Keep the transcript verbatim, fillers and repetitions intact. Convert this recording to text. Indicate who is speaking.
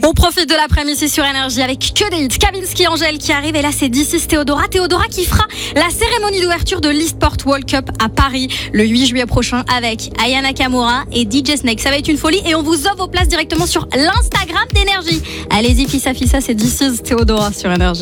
Speaker 1: On profite de l'après-midi sur Énergie avec que des hits. Kavinsky, Angèle qui arrive et là c'est This is Théodora. Théodora qui fera la cérémonie d'ouverture de l'eSport World Cup à Paris le huit juillet prochain avec Aya Nakamura et D J Snake. Ça va être une folie et on vous offre vos places directement sur l'Instagram d'Énergie. Allez-y, fissa fissa, c'est This is Théodora sur Énergie.